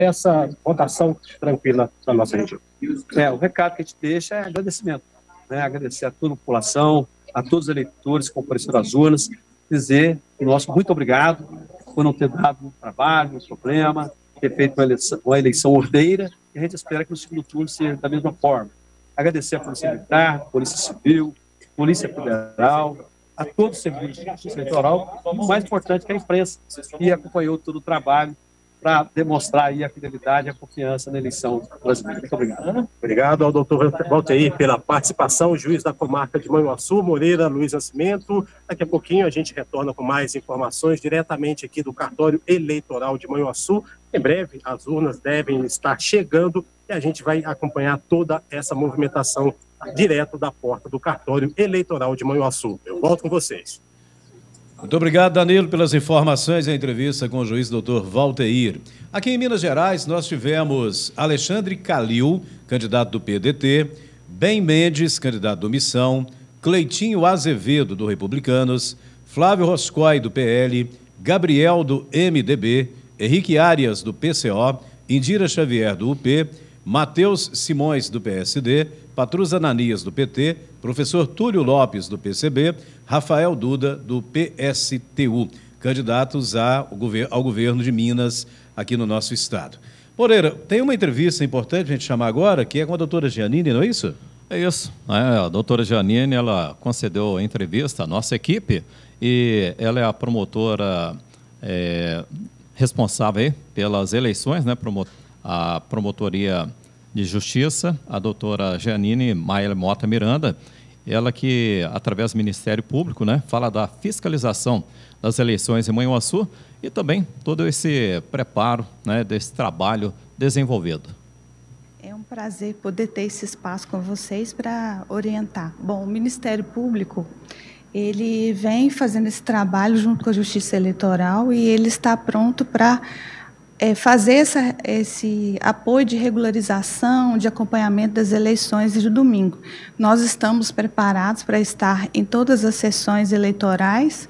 essa votação tranquila na nossa região. O recado que a gente deixa é agradecimento, né? Agradecer a toda a população, a todos os eleitores que compareceram às urnas, dizer o nosso muito obrigado por não ter dado um trabalho, um problema, ter feito uma eleição ordeira, e a gente espera que no segundo turno seja da mesma forma. Agradecer a Polícia Militar, Polícia Civil, Polícia Federal, a todos os serviços de justiça eleitoral, o mais importante que a imprensa, que acompanhou todo o trabalho para demonstrar aí a fidelidade e a confiança na eleição brasileira. Muito obrigado. Obrigado ao doutor Valteir pela participação, juiz da comarca de Manhuaçu, Moreira Luiz Nascimento. Daqui a pouquinho a gente retorna com mais informações diretamente aqui do cartório eleitoral de Manhuaçu. Em breve as urnas devem estar chegando e a gente vai acompanhar toda essa movimentação direto da porta do cartório eleitoral de Manhuaçu. Eu volto com vocês. Muito obrigado, Danilo, pelas informações e a entrevista com o juiz doutor Valteir. Aqui em Minas Gerais, nós tivemos Alexandre Calil, candidato do PDT, Ben Mendes, candidato do Missão, Cleitinho Azevedo, do Republicanos, Flávio Roscoe, do PL, Gabriel, do MDB, Henrique Arias, do PCO, Indira Xavier, do UP, Matheus Simões, do PSD, Patrus Ananias, do PT, professor Túlio Lopes, do PCB, Rafael Duda, do PSTU, candidatos ao governo de Minas aqui no nosso estado. Moreira, tem uma entrevista importante para a gente chamar agora, que é com a doutora Giannini, não é isso? É isso. A doutora Giannini, ela concedeu a entrevista à nossa equipe e ela é a promotora responsável aí pelas eleições, né, a Promotoria de Justiça, a doutora Giannini Maia Mota Miranda, ela que, através do Ministério Público, né, fala da fiscalização das eleições em Manhuaçu e também todo esse preparo, né, desse trabalho desenvolvido. É um prazer poder ter esse espaço com vocês para orientar. Bom, o Ministério Público, ele vem fazendo esse trabalho junto com a Justiça Eleitoral e ele está pronto para fazer esse apoio de regularização, de acompanhamento das eleições de domingo. Nós estamos preparados para estar em todas as sessões eleitorais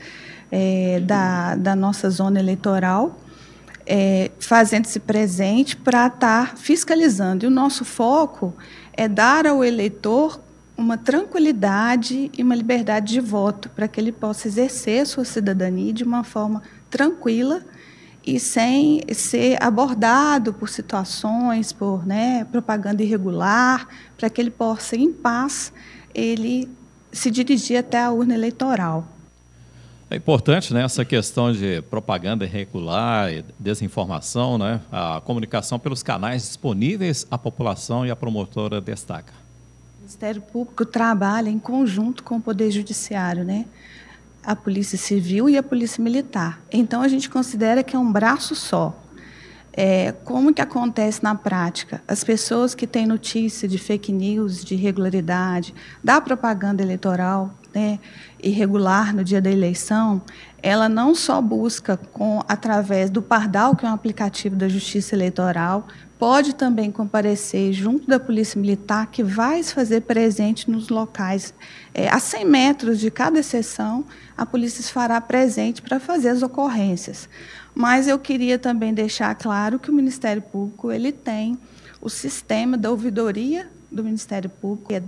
da nossa zona eleitoral, fazendo-se presente para estar fiscalizando. E o nosso foco é dar ao eleitor uma tranquilidade e uma liberdade de voto, para que ele possa exercer a sua cidadania de uma forma tranquila e sem ser abordado por situações, por propaganda irregular, para que ele possa, em paz, ele se dirigir até a urna eleitoral. É importante, né, essa questão de propaganda irregular, desinformação, né, a comunicação pelos canais disponíveis à população e a promotora destaca. O Ministério Público trabalha em conjunto com o Poder Judiciário, né? A Polícia Civil e a Polícia Militar. Então, a gente considera que é um braço só. Como que acontece na prática? As pessoas que têm notícia de fake news, de irregularidade, da propaganda eleitoral, né, irregular no dia da eleição, ela não só busca através do Pardal, que é um aplicativo da Justiça Eleitoral, pode também comparecer junto da Polícia Militar, que vai se fazer presente nos locais. A 100 metros de cada sessão, a polícia se fará presente para fazer as ocorrências. Mas eu queria também deixar claro que o Ministério Público ele tem o sistema da ouvidoria do Ministério Público, que é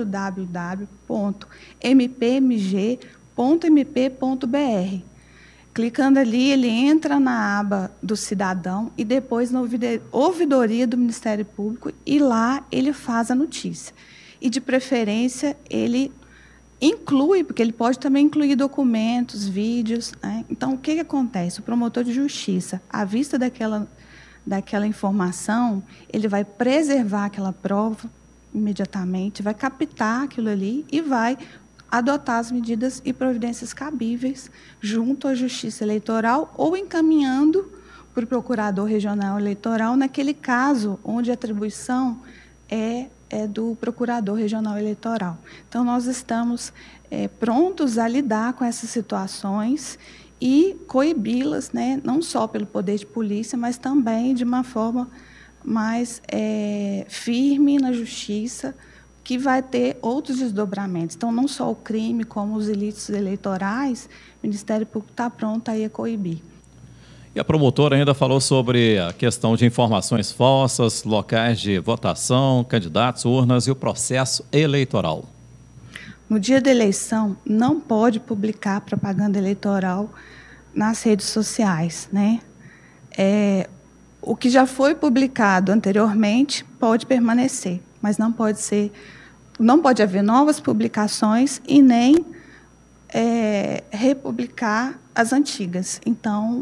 www.mpmg.mp.br. Clicando ali, ele entra na aba do cidadão e depois na ouvidoria do Ministério Público e lá ele faz a notícia. E, de preferência, ele inclui, porque ele pode também incluir documentos, vídeos, né? Então, o que acontece? O promotor de justiça, à vista daquela informação, ele vai preservar aquela prova imediatamente, vai captar aquilo ali e vai adotar as medidas e providências cabíveis junto à Justiça Eleitoral ou encaminhando para o Procurador Regional Eleitoral naquele caso onde a atribuição é do Procurador Regional Eleitoral. Então, nós estamos prontos a lidar com essas situações e coibi-las, né, não só pelo poder de polícia, mas também de uma forma mais firme na Justiça, que vai ter outros desdobramentos. Então, não só o crime, como os ilícitos eleitorais, o Ministério Público está pronto aí a coibir. E a promotora ainda falou sobre a questão de informações falsas, locais de votação, candidatos, urnas e o processo eleitoral. No dia da eleição, não pode publicar propaganda eleitoral nas redes sociais, né? O que já foi publicado anteriormente pode permanecer, mas não pode haver novas publicações e nem republicar as antigas. Então,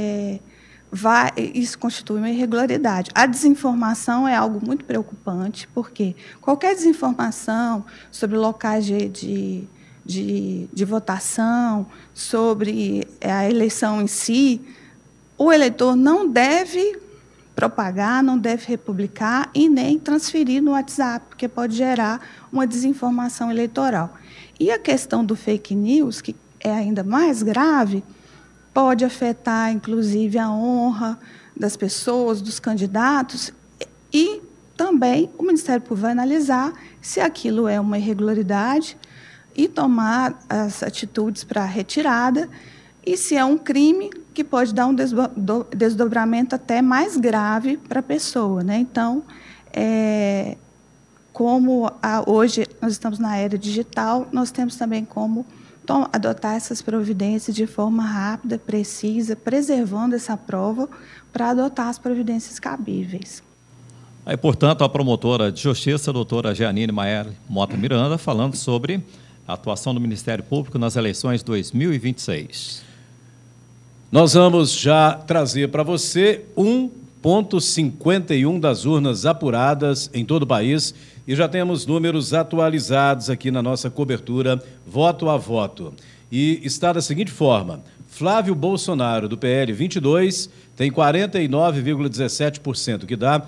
isso constitui uma irregularidade. A desinformação é algo muito preocupante, porque qualquer desinformação sobre locais de votação, sobre a eleição em si, o eleitor não deve propagar, não deve republicar e nem transferir no WhatsApp, porque pode gerar uma desinformação eleitoral. E a questão do fake news, que é ainda mais grave, pode afetar, inclusive, a honra das pessoas, dos candidatos, e também o Ministério Público vai analisar se aquilo é uma irregularidade e tomar as atitudes para a retirada, e se é um crime que pode dar um desdobramento até mais grave para a pessoa, né? Então, hoje nós estamos na era digital, nós temos também como adotar essas providências de forma rápida, precisa, preservando essa prova para adotar as providências cabíveis. Aí, portanto, a promotora de Justiça, a doutora Jeanine Maiele Mota Miranda, falando sobre a atuação do Ministério Público nas eleições 2026. Nós vamos já trazer para você 1,51 das urnas apuradas em todo o país e já temos números atualizados aqui na nossa cobertura voto a voto. E está da seguinte forma: Flávio Bolsonaro, do PL 22, tem 49,17%, que dá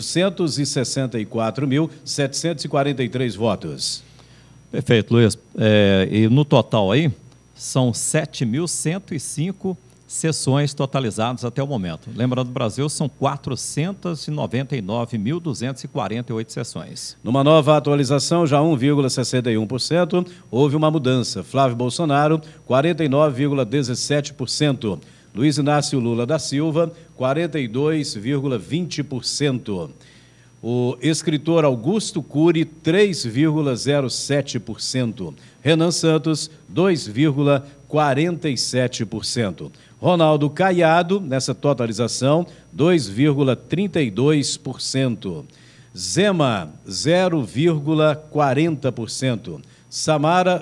864.743 votos. Perfeito, Luiz. E no total aí, são 7.105 sessões totalizadas até o momento. Lembrando, do Brasil, são 499.248 sessões. Numa nova atualização, já 1,61%, houve uma mudança. Flávio Bolsonaro, 49,17%. Luiz Inácio Lula da Silva, 42,20%. O escritor Augusto Cury, 3,07%. Renan Santos, 2,47%. Ronaldo Caiado, nessa totalização, 2,32%. Zema, 0,40%. Samara,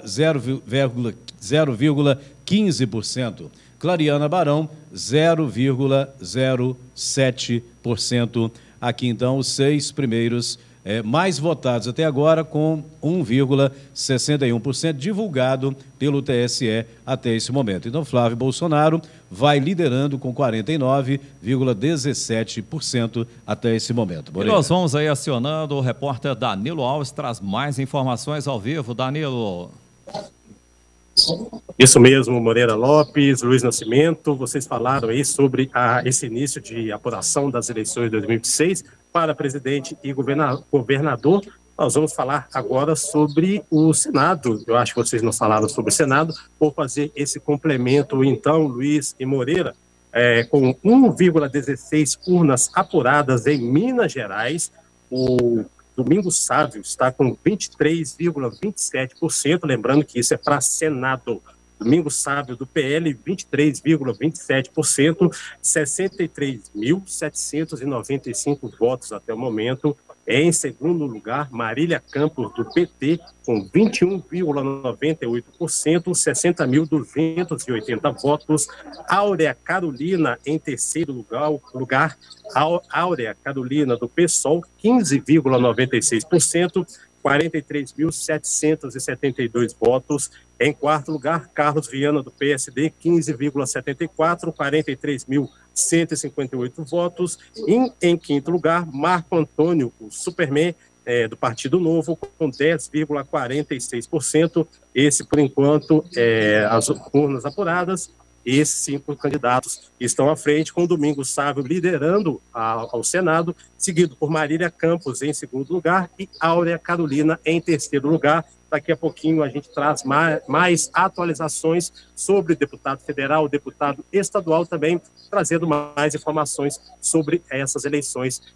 0,15%. Clariana Barão, 0,07%. Aqui, então, os 6 primeiros mais votados até agora, com 1,61% divulgado pelo TSE até esse momento. Então, Flávio Bolsonaro vai liderando com 49,17% até esse momento. E nós vamos aí acionando o repórter Danilo Alves, traz mais informações ao vivo. Danilo. Isso mesmo, Moreira Lopes, Luiz Nascimento, vocês falaram aí sobre esse início de apuração das eleições de 2026 para presidente e governador. Nós vamos falar agora sobre o Senado. Eu acho que vocês não falaram sobre o Senado. Vou fazer esse complemento, então, Luiz e Moreira, com 1,16 urnas apuradas em Minas Gerais. O Domingos Sávio está com 23,27%, lembrando que isso é para Senado. Domingos Sávio, do PL, 23,27%, 63.795 votos até o momento. Em segundo lugar, Marília Campos, do PT, com 21,98%, 60.280 votos. Áurea Carolina, em terceiro lugar, Áurea Carolina, do PSOL, 15,96%, 43.772 votos. Em quarto lugar, Carlos Viana, do PSD, 15,74%, 43.158 votos. E, em quinto lugar, Marco Antônio, o Superman, do Partido Novo, com 10,46%. Esse, por enquanto, as urnas apuradas. E esses 5 candidatos estão à frente, com o Domingos Sávio liderando ao Senado, seguido por Marília Campos em segundo lugar e Áurea Carolina em terceiro lugar. Daqui a pouquinho a gente traz mais atualizações sobre o deputado federal, o deputado estadual também, trazendo mais informações sobre essas eleições